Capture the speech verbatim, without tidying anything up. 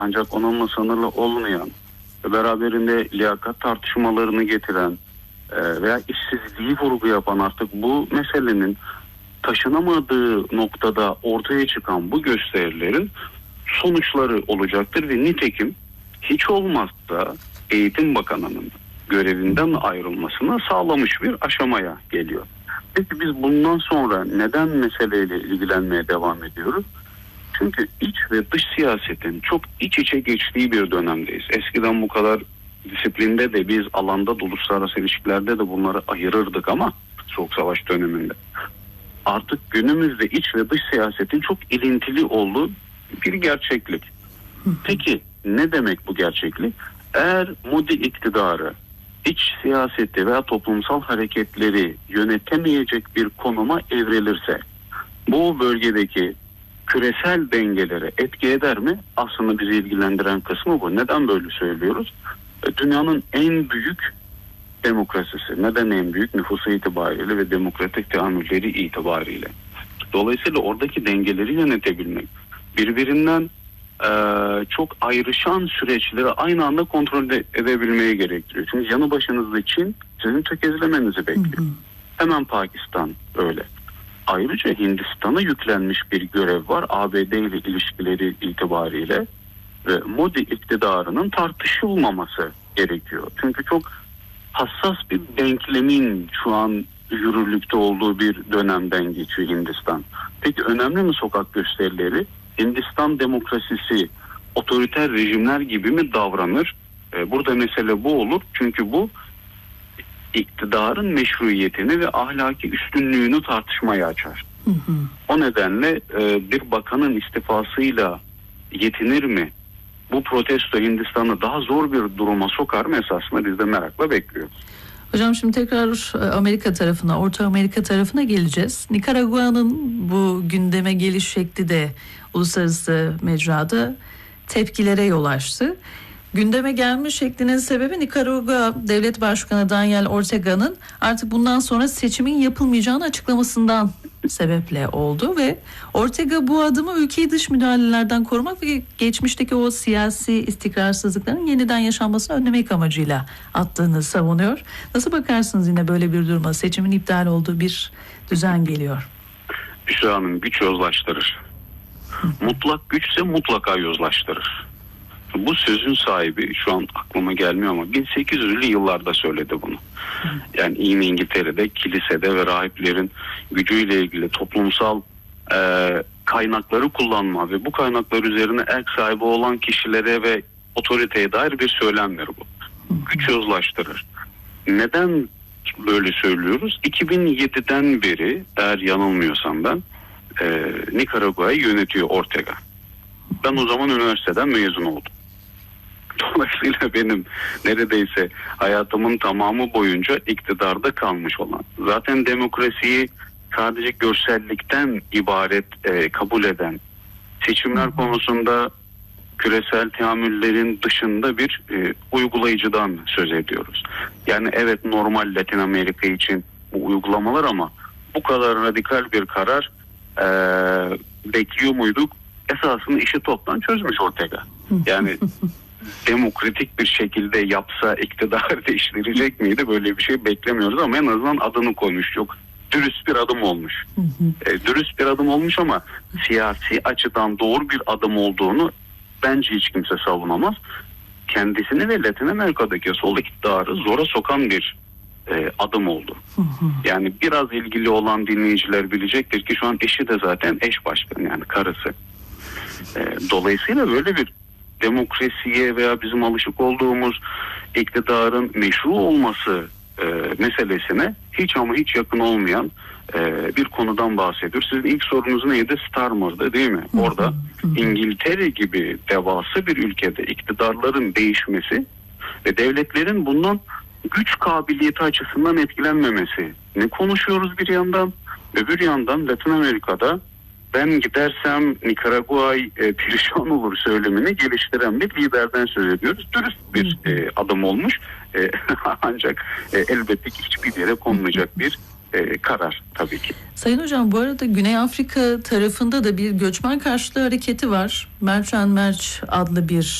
ancak onunla sınırlı olmayan ve beraberinde liyakat tartışmalarını getiren e, veya işsizliği vurgu yapan, artık bu meselenin taşınamadığı noktada ortaya çıkan bu gösterilerin sonuçları olacaktır ve nitekim hiç olmazsa Eğitim Bakanı'nın görevinden ayrılmasını sağlamış bir aşamaya geliyor. Peki biz bundan sonra neden meseleyle ilgilenmeye devam ediyoruz? Çünkü iç ve dış siyasetin çok iç içe geçtiği bir dönemdeyiz. Eskiden bu kadar disiplinde de biz alanda da, uluslararası ilişkilerde de bunları ayırırdık ama Soğuk Savaş döneminde. Artık günümüzde iç ve dış siyasetin çok ilintili olduğu bir gerçeklik. Peki ne demek bu gerçeklik? Eğer Modi iktidarı iç siyaseti veya toplumsal hareketleri yönetemeyecek bir konuma evrilirse, bu bölgedeki küresel dengelere etki eder mi? Aslında bizi ilgilendiren kısmı bu. Neden böyle söylüyoruz? Dünyanın en büyük demokrasisi. Neden en büyük? Nüfusu itibariyle ve demokratik teamülleri itibariyle. Dolayısıyla oradaki dengeleri yönetebilmek, birbirinden e, çok ayrışan süreçleri aynı anda kontrol edebilmeyi gerektiriyor. Çünkü yanı başınızda Çin sizin tökezlemenizi bekliyor. Hı hı. Hemen Pakistan öyle. Ayrıca Hindistan'a yüklenmiş bir görev var A B D ile ilişkileri itibariyle ve Modi iktidarının tartışılmaması gerekiyor. Çünkü çok hassas bir denklemin şu an yürürlükte olduğu bir dönemden geçiyor Hindistan. Peki önemli mi sokak gösterileri? Hindistan demokrasisi otoriter rejimler gibi mi davranır? Burada mesele bu olur. Çünkü bu iktidarın meşruiyetini ve ahlaki üstünlüğünü tartışmaya açar. Hı hı. O nedenle bir bakanın istifasıyla yetinir mi? Bu protesto Hindistan'ı daha zor bir duruma sokar mı, esasında biz de merakla bekliyoruz. Hocam şimdi tekrar Amerika tarafına, Orta Amerika tarafına geleceğiz. Nikaragua'nın bu gündeme geliş şekli de uluslararası mecrada tepkilere yol açtı. Gündeme gelme şeklinin sebebi Nikaragua Devlet Başkanı Daniel Ortega'nın artık bundan sonra seçimin yapılmayacağını açıklamasından sebeple oldu ve Ortega bu adımı ülkeyi dış müdahalelerden korumak ve geçmişteki o siyasi istikrarsızlıkların yeniden yaşanmasını önlemek amacıyla attığını savunuyor. Nasıl bakarsınız yine böyle bir duruma? Seçimin iptal olduğu bir düzen geliyor. Büşra Hanım, güç yozlaştırır. Mutlak güçse mutlaka yozlaştırır. Bu sözün sahibi şu an aklıma gelmiyor ama bin sekiz yüzlü yıllarda söyledi bunu. Yani yine İngiltere'de kilisede ve rahiplerin gücüyle ilgili toplumsal e, kaynakları kullanma ve bu kaynaklar üzerine erk sahibi olan kişilere ve otoriteye dair bir söylemdir bu. Güç yozlaştırır. Neden böyle söylüyoruz? iki bin yediden beri, eğer yanılmıyorsam ben, e, Nikaragua'yı yönetiyor Ortega. Ben o zaman üniversiteden mezun oldum. Dolayısıyla benim neredeyse hayatımın tamamı boyunca iktidarda kalmış olan, zaten demokrasiyi sadece görsellikten ibaret e, kabul eden, seçimler konusunda küresel teamüllerin dışında bir e, uygulayıcıdan söz ediyoruz. Yani evet, normal Latin Amerika için bu uygulamalar ama bu kadar radikal bir karar e, bekliyor muyduk? Esasında işi toptan çözmüş Ortega. Yani demokratik bir şekilde yapsa iktidar değiştirecek miydi? Böyle bir şey beklemiyoruz ama en azından adını koymuş. Çok dürüst bir adım olmuş. e, dürüst bir adım olmuş ama siyasi açıdan doğru bir adım olduğunu bence hiç kimse savunamaz. Kendisini ve Latin Amerika'daki sol iktidarı zora sokan bir e, adım oldu. Yani biraz ilgili olan dinleyiciler bilecektir ki şu an eşi de zaten eş başkanı, yani karısı. E, dolayısıyla böyle bir demokrasiye veya bizim alışık olduğumuz iktidarın meşru olması e, meselesine hiç ama hiç yakın olmayan e, bir konudan bahsediyor. Sizin ilk sorunuz neydi? Starmer'dı değil mi? Orada İngiltere gibi devasa bir ülkede iktidarların değişmesi ve devletlerin bundan güç kabiliyeti açısından etkilenmemesi. Ne konuşuyoruz bir yandan? Öbür yandan Latin Amerika'da ben gidersem Nikaragua e, perişan olur söylemini geliştiren bir liderden söz ediyoruz. Dürüst bir e, adım olmuş. E, ancak e, elbette ki hiçbir yere konmayacak bir e, karar tabii ki. Sayın Hocam, bu arada Güney Afrika tarafında da bir göçmen karşıtı hareketi var. Merch and Merch adlı bir